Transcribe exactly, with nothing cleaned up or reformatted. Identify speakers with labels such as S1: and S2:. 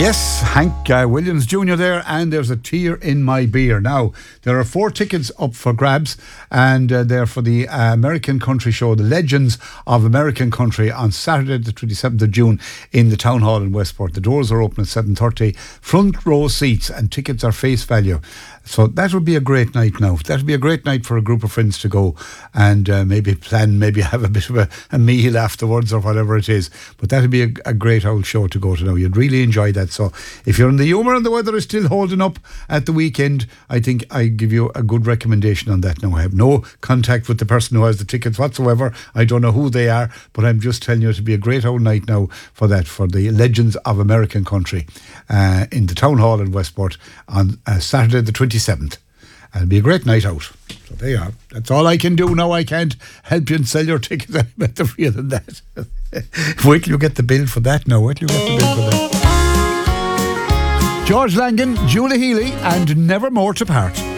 S1: Yes, Hank uh, Williams Junior there, and there's a tear in my beer. Now, there are four tickets up for grabs, and uh, they're for the uh, American Country Show, the Legends of American Country, on Saturday the twenty-seventh of June in the Town Hall in Westport. The doors are open at seven thirty, front row seats, and tickets are face value. So that would be a great night now. That would be a great night for a group of friends to go and uh, maybe plan, maybe have a bit of a, a meal afterwards or whatever it is. But that would be a, a great old show to go to now. You'd really enjoy that. So if you're in the humour and the weather is still holding up at the weekend, I think I give you a good recommendation on that now. I have no contact with the person who has the tickets whatsoever. I don't know who they are, but I'm just telling you it would be a great old night now for that, for the Legends of American Country uh, in the Town Hall in Westport on uh, Saturday the twenty-seventh. It'll be a great night out. So there you are. That's all I can do now. I can't help you and sell your tickets any better for you than that. Wait till you get the bill for that now. Wait till you get the bill for that. George Langan, Julie Healy, and Never More to Part.